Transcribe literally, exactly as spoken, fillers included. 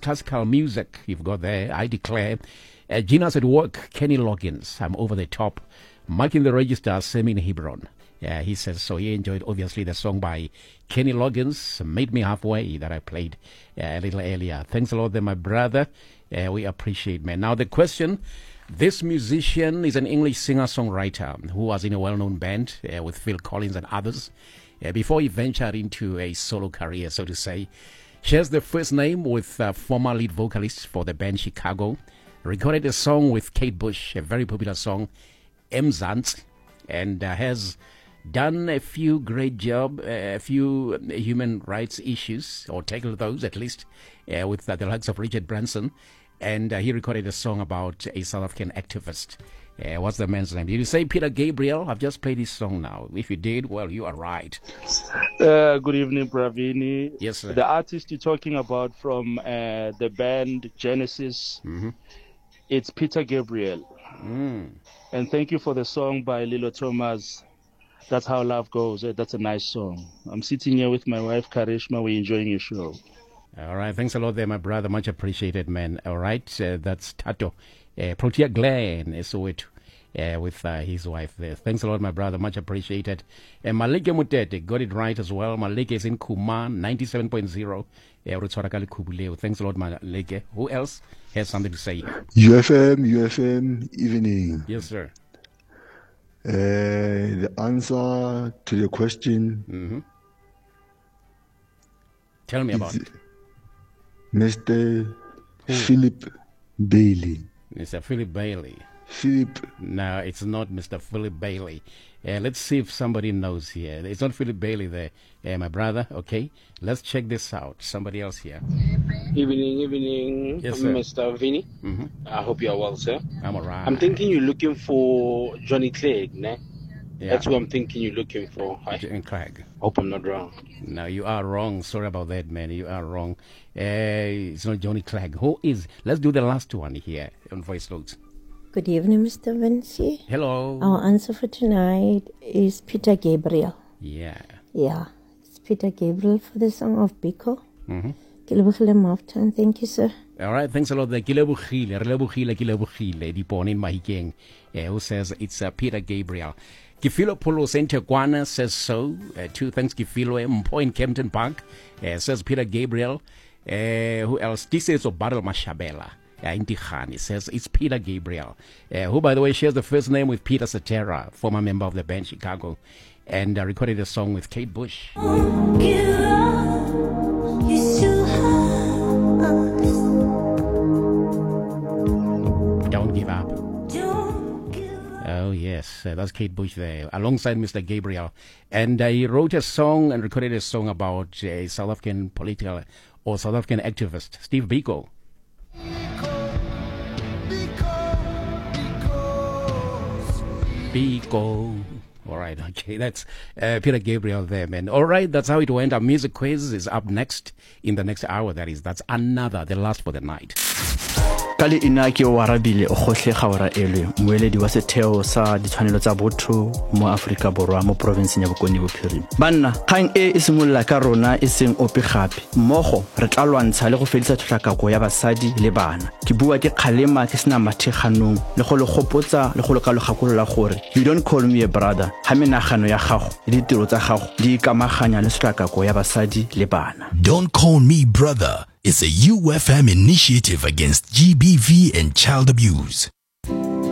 classical music you've got there. I declare. Uh, Gina's at work. Kenny Loggins. I'm over the top. Marking the register, Semin Hebron. Yeah, he says so. He enjoyed, obviously, the song by Kenny Loggins, Made Me Halfway, that I played uh, a little earlier. Thanks a lot there, my brother. Uh, we appreciate, man. Now, the question, this musician is an English singer-songwriter who was in a well-known band uh, with Phil Collins and others uh, before he ventured into a solo career, so to say. Shares the first name with uh, former lead vocalist for the band Chicago. Recorded a song with Kate Bush, a very popular song, Mzansi, and uh, has done a few great job, uh, a few human rights issues, or tackled those at least, uh, with uh, the likes of Richard Branson. And uh, he recorded a song about a South African activist. Uh, what's the man's name? Did you say Peter Gabriel? I've just played his song now. If you did, well, you are right. Uh, good evening, Pravini. Yes, sir. The artist you're talking about from uh, the band Genesis, mm-hmm. It's Peter Gabriel. Mm. And thank you for the song by Lilo Thomas, That's How Love Goes. That's a nice song. I'm sitting here with my wife, Karishma. We're enjoying your show. All right. Thanks a lot there, my brother. Much appreciated, man. All right. Uh, that's Tato. Uh, Protea Glenn, Soweto, uh, with uh, his wife there. Thanks a lot, my brother. Much appreciated. And Maleke Mutete got it right as well. Maleke is in Kuman, ninety-seven point zero. Uh, Thanks a lot, Maleke. Who else has something to say? U F M, U F M, evening. Yes, sir. Uh, the answer to the question. Mm-hmm. Tell me about it. Mister Who? Philip Bailey. Mister Philip Bailey. Philip. No, it's not Mister Philip Bailey. Uh, let's see if somebody knows here. It's not Philip Bailey there, uh, my brother. Okay, let's check this out. Somebody else here. Evening, evening, yes, sir. Mister Vinny. Mm-hmm. I hope you are well, sir. I'm all right. I'm thinking you're looking for Johnny Clegg, ne? Yeah. That's who I'm thinking you're looking for. Hi. Johnny Clegg. Hope I'm not wrong. No, you are wrong. Sorry about that, man. You are wrong. Uh, it's not Johnny Clegg. Who is? Let's do the last one here on voice notes. Good evening, Mister Vinci. Hello. Our answer for tonight is Peter Gabriel. Yeah. Yeah, it's Peter Gabriel for the song of Biko. Mm-hmm. Thank you, sir. All right, thanks a lot. Kilebogile, Relebogile, Kilebogile, Dipon in Mahikeng, who says it's uh, Peter Gabriel. Gifilo Polo Sentekwana says so. Uh, two thanks, Gifilo. Mpo in Kempton Park uh, says Peter Gabriel. Uh, who else? This is Obarel Mashabela. Uh, Intikhani says it's Peter Gabriel, uh, who, by the way, shares the first name with Peter Cetera, former member of the band Chicago, and uh, recorded a song with Kate Bush. Don't give up. Oh, yes, uh, that's Kate Bush there, alongside Mister Gabriel. And uh, he wrote a song and recorded a song about a South African political or South African activist, Steve Biko. Biko. All right, okay, that's uh, Peter Gabriel there, man. All right, that's how it went. Our music quiz is up next in the next hour, that is. That's another, the last for the night. Kali inaki o warabile o kgotlhega ora elwe moeledi wa setheo sa ditshwanelo tsa botho mo Afrika Borwa mo province ya Bokone Bophirima. Banna kgang e e simolla ka rona e seng ope gape mmogo re tla lwantsha le go fedisa tlhakako ya basadi le bana. Ke bua ke kgalema ke sena matheganong le go le gopotsa le go le ka logakolola gore you don't call me a brother ha menagano ya gago le ditiro tsa gago di ikamaganya le tlhakako ya basadi le bana. Don't Call Me Brother is a U F M initiative against G B V and child abuse.